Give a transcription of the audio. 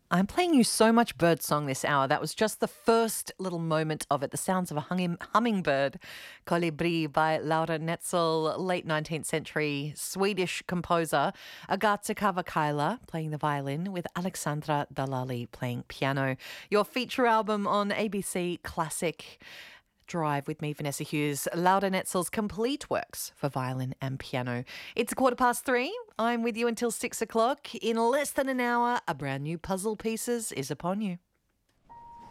I'm playing you so much birdsong this hour. That was just the first little moment of it. The sounds of a hummingbird, Colibri by Laura Netzel, late 19th century Swedish composer. Agatha Kavakaila playing the violin with Alexandra Dalali playing piano. Your feature album on ABC Classic. Drive with me, Vanessa Hughes, Laura Netzel's complete works for violin and piano. It's 3:15. I'm with you until 6 o'clock. In less than an hour, a brand new Puzzle Pieces is upon you.